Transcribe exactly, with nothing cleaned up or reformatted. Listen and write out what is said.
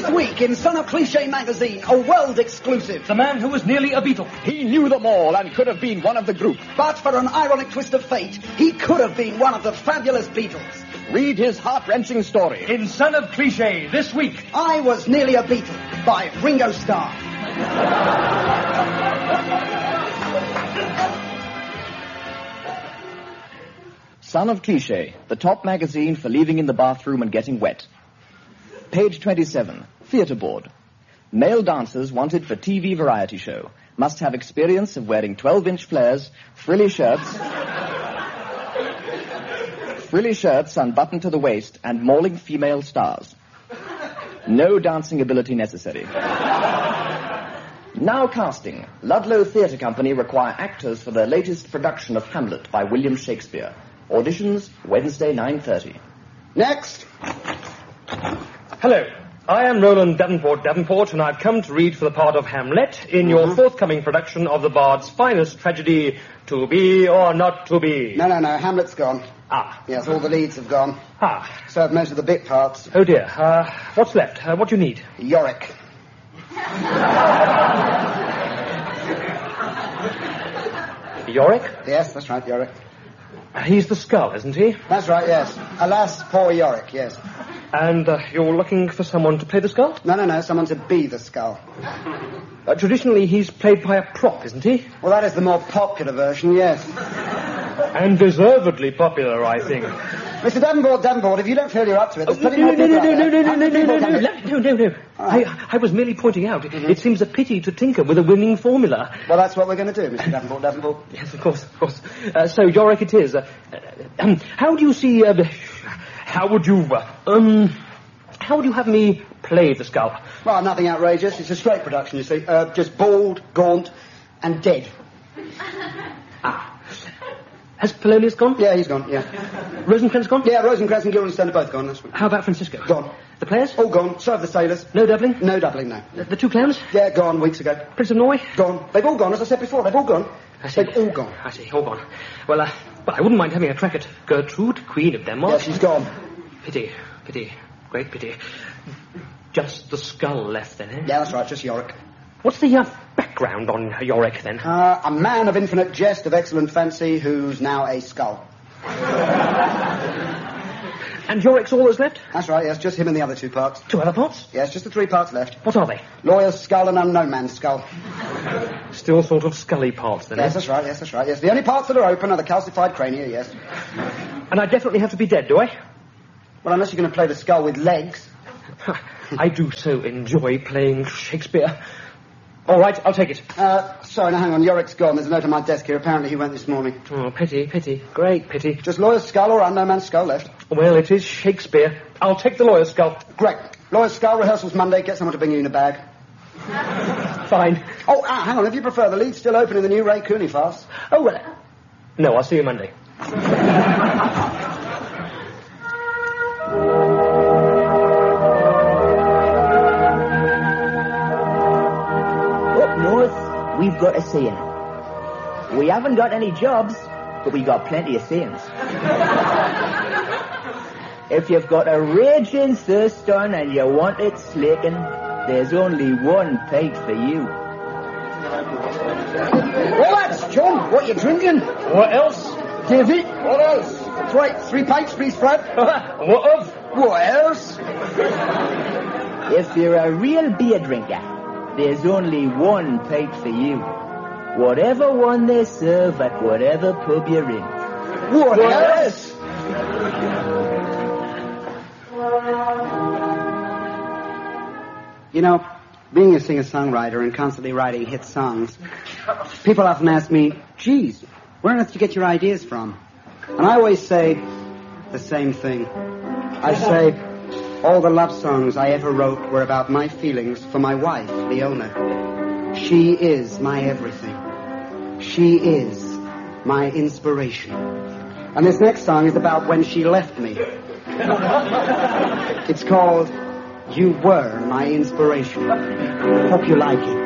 This week in Son of Cliché magazine, a world exclusive. The man who was nearly a Beatle. He knew them all and could have been one of the group. But for an ironic twist of fate, he could have been one of the fabulous Beatles. Read his heart-wrenching story. In Son of Cliché, this week. I Was Nearly a Beatle by Ringo Starr. Son of Cliché, the top magazine for leaving in the bathroom and getting wet. Page twenty-seven, Theatre Board. Male dancers wanted for T V variety show must have experience of wearing twelve-inch flares, frilly shirts, frilly shirts unbuttoned to the waist, and mauling female stars. No dancing ability necessary. Now casting. Ludlow Theatre Company require actors for their latest production of Hamlet by William Shakespeare. Auditions Wednesday, nine thirty. Next. Hello. I am Roland Davenport Davenport, and I've come to read for the part of Hamlet in your mm-hmm. forthcoming production of the Bard's finest tragedy, To Be or Not To Be. No, no, no. Hamlet's gone. Ah. Yes, all the leads have gone. Ah. So have most of the bit parts. Oh, dear. Uh, what's left? Uh, what do you need? Yorick. Yorick? Yes, that's right, Yorick. Uh, he's the skull, isn't he? That's right, yes. Alas, poor Yorick, yes. And uh, you're looking for someone to play the skull? No, no, no, someone to be the skull. Uh, traditionally, he's played by a prop, isn't he? Well, that is the more popular version, yes. And deservedly popular, I think. Mister Davenport, Davenport, if you don't feel you're up to it, there's Oh, plenty no, more no, people no, out no, there. no, no, no, no, no, no, no, no, no, no. Right. I, I was merely pointing out, mm-hmm. it seems a pity to tinker with a winning formula. Well, that's what we're going to do, Mister Davenport, Davenport. Yes, of course, of course. Uh, so, Yorick it is. Uh, uh, how do you see, uh, how would you, uh, um, how would you have me play the skull? Well, nothing outrageous. It's a straight production, you see. Uh, just bald, gaunt, and dead. Ah. Has Polonius gone? Yeah, he's gone, yeah. Rosencrantz gone? Yeah, Rosencrantz and Guildenstern are both gone. That's right. How about Francisco? Gone. The players? All gone. So have the sailors. No doubling? No doubling, no. The, the two clowns? Yeah, gone weeks ago. Prince of Norway? Gone. They've all gone, as I said before. They've all gone. I see. They've all gone. I see, all gone. Well, uh, well, I wouldn't mind having a crack at Gertrude, Queen of Denmark. Yeah, she's gone. Pity, pity, great pity. Just the skull left then, eh? Yeah, that's right, just Yorick. What's the uh, background on Yorick, then? Uh, a man of infinite jest, of excellent fancy, who's now a skull. And Yorick's all that's left? That's right, yes, just him and the other two parts. Two other parts? Yes, just the three parts left. What are they? Lawyer's skull and unknown man's skull. Still sort of scully parts, then, Yes, eh? that's right, yes, that's right, yes. The only parts that are open are the calcified crania, yes. And I definitely have to be dead, do I? Well, unless you're going to play the skull with legs. I do so enjoy playing Shakespeare. All right, I'll take it. Uh, sorry, now hang on, Yorick's gone. There's a note on my desk here. Apparently he went this morning. Oh, pity, pity, great pity. Just lawyer's skull or unknown man's skull left? Well, it is Shakespeare. I'll take the lawyer's skull. Great. Lawyer's skull, rehearsals Monday. Get someone to bring you in a bag. Fine. Oh, ah, hang on, if you prefer, the lead's still open in the new Ray Cooney farce. Oh, well, no, I'll see you Monday. Up north, we've got a saying. We haven't got any jobs, but we got plenty of sayings. If you've got a raging thirst on and you want it slaking, there's only one pint for you. Well, that's John. What you drinking? What else? David? What else? That's right. Three pints, please, Fred. What of? What else? If you're a real beer drinker, there's only one pint for you. Whatever one they serve at whatever pub you're in. What, what else? You know, being a singer-songwriter and constantly writing hit songs, people often ask me, geez, where on earth do you get your ideas from? And I always say the same thing. I say, all the love songs I ever wrote were about my feelings for my wife, Leona. She is my everything. She is my inspiration. And this next song is about when she left me. It's called You Were My Inspiration. Hope you like it.